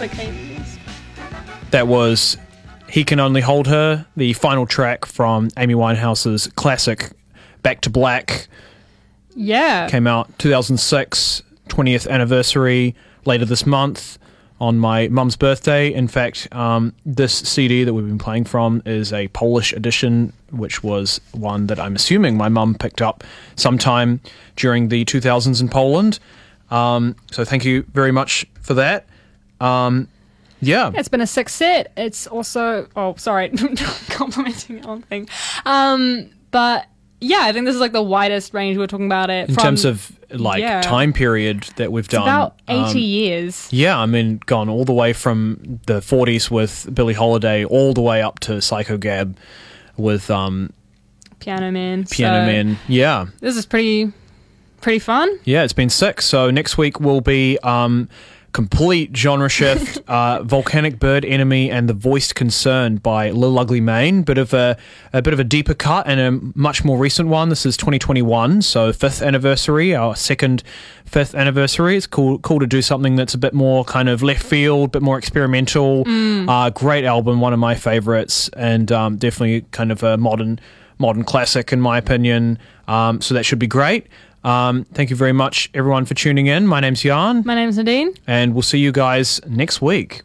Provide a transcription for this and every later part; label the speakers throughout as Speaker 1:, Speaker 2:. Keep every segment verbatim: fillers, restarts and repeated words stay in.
Speaker 1: like eighties.
Speaker 2: That was He Can Only Hold Her, the final track from Amy Winehouse's classic Back to Black.
Speaker 1: Yeah.
Speaker 2: Came out two thousand six, twentieth anniversary later this month on my mum's birthday. In fact, um, this C D that we've been playing from is a Polish edition, which was one that I'm assuming my mum picked up sometime during the two thousands in Poland. Um, so thank you very much for that. Um, yeah.
Speaker 1: It's been a sick set. It's also... Oh, sorry. Complimenting on thing. Um, but... Yeah, I think this is like the widest range we're talking about it.
Speaker 2: In
Speaker 1: from,
Speaker 2: terms of like
Speaker 1: yeah.
Speaker 2: time period that we've
Speaker 1: it's
Speaker 2: done.
Speaker 1: about eighty
Speaker 2: um,
Speaker 1: years.
Speaker 2: Yeah, I mean, gone all the way from the forties with Billie Holiday all the way up to Psycho Gab with um,
Speaker 1: Piano Man.
Speaker 2: Piano
Speaker 1: so
Speaker 2: Man. Yeah.
Speaker 1: This is pretty, pretty fun.
Speaker 2: Yeah, it's been sick. So next week will be um, complete genre shift, uh, Volcanic Bird Enemy and The Voiced Concern by Lil Ugly Mane. Bit of a, a bit of a deeper cut and a much more recent one. This is twenty twenty-one, so fifth anniversary, our second fifth anniversary. It's cool, cool to do something that's a bit more kind of left field, a bit more experimental.
Speaker 1: Mm.
Speaker 2: Uh, great album, one of my favorites, and um, definitely kind of a modern, modern classic in my opinion. Um, so that should be great. Um, thank you very much, everyone, for tuning in. My name's Jan.
Speaker 1: My name's Nadine.
Speaker 2: And we'll see you guys next week.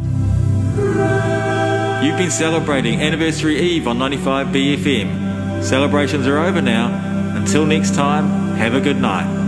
Speaker 3: You've been celebrating Anniversary Eve on ninety-five B F M. Celebrations are over now. Until next time, have a good night.